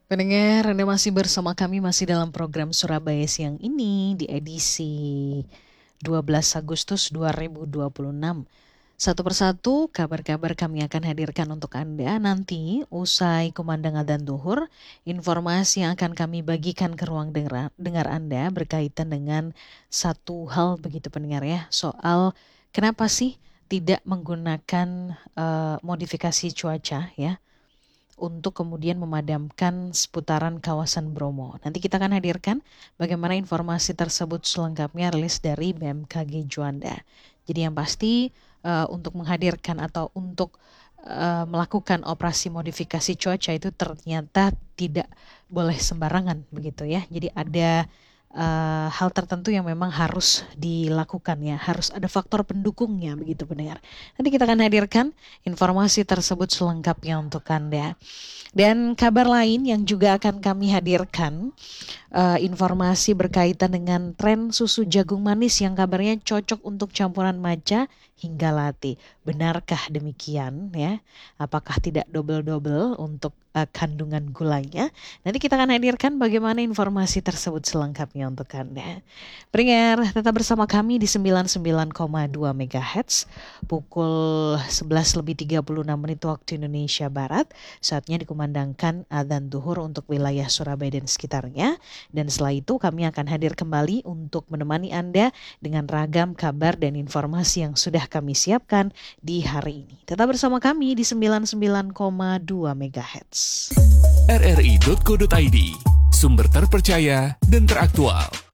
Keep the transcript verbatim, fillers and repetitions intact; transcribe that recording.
Pendengar, Anda masih bersama kami masih dalam program Surabaya Siang ini di edisi dua belas Agustus dua ribu dua puluh enam. Satu persatu kabar-kabar kami akan hadirkan untuk Anda nanti usai kumandang adzan zuhur. Informasi yang akan kami bagikan ke ruang dengar, dengar Anda berkaitan dengan satu hal begitu pendengar ya, soal kenapa sih tidak menggunakan eh, modifikasi cuaca ya untuk kemudian memadamkan seputaran kawasan Bromo. Nanti kita akan hadirkan bagaimana informasi tersebut selengkapnya rilis dari B M K G Juanda. Jadi yang pasti uh, untuk menghadirkan atau untuk uh, melakukan operasi modifikasi cuaca itu ternyata tidak boleh sembarangan begitu ya. Jadi ada uh, hal tertentu yang memang harus dilakukan ya, harus ada faktor pendukungnya begitu benar. Nanti kita akan hadirkan informasi tersebut selengkapnya untuk Anda. Dan kabar lain yang juga akan kami hadirkan, uh, informasi berkaitan dengan tren susu jagung manis yang kabarnya cocok untuk campuran matcha hingga latte. Benarkah demikian ya? Apakah tidak double-double untuk uh, kandungan gulanya? Nanti kita akan hadirkan bagaimana informasi tersebut selengkapnya untuk Anda. Peringat, tetap bersama kami di sembilan puluh sembilan koma dua megahertz pukul sebelas lebih tiga puluh enam menit waktu Indonesia Barat. Saatnya dikumandangkan adzan zuhur untuk wilayah Surabaya dan sekitarnya. Dan setelah itu kami akan hadir kembali untuk menemani Anda dengan ragam kabar dan informasi yang sudah kami siapkan di hari ini. Tetap bersama kami di sembilan puluh sembilan koma dua megahertz. r r i titik co titik i d, sumber terpercaya dan teraktual.